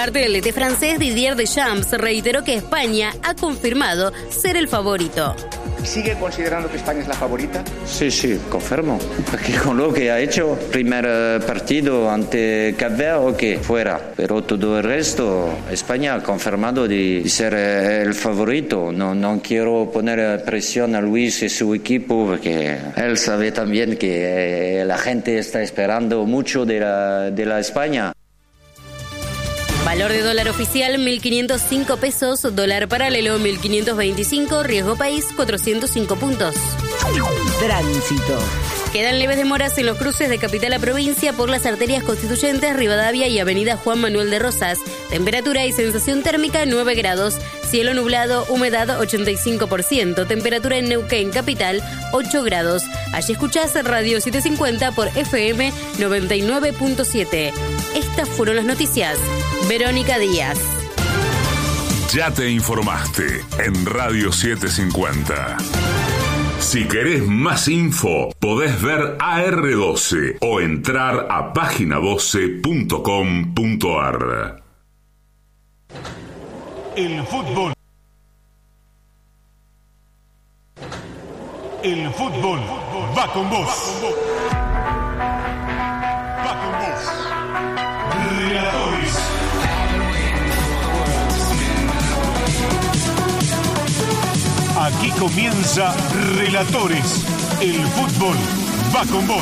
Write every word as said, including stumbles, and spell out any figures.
parte, el D T francés Didier Deschamps reiteró que España ha confirmado ser el favorito. ¿Sigue considerando que España es la favorita? Sí, sí, confirmo. Porque con lo que ha hecho, primer eh, partido ante Cap Verde, ok, fuera. Pero todo el resto, España ha confirmado de, de ser eh, el favorito. No, no quiero poner presión a Luis y su equipo, porque él sabe también que eh, la gente está esperando mucho de la, de la España. Valor de dólar oficial mil quinientos cinco pesos, dólar paralelo mil quinientos veinticinco, riesgo país cuatrocientos cinco puntos. Tránsito. Quedan leves demoras en los cruces de capital a provincia por las arterias Constituyentes, Rivadavia y avenida Juan Manuel de Rosas. Temperatura y sensación térmica nueve grados, cielo nublado, humedad ochenta y cinco por ciento, temperatura en Neuquén capital ocho grados. Allí escuchás Radio setecientos cincuenta por F M noventa y nueve punto siete. Estas fueron las noticias. Verónica Díaz. Ya te informaste en Radio setecientos cincuenta. Si querés más info, podés ver A R doce o entrar a página doce punto com punto a r. El fútbol. El fútbol va con vos. Va con vos. Relatores. Aquí comienza Relatores. El fútbol va con vos.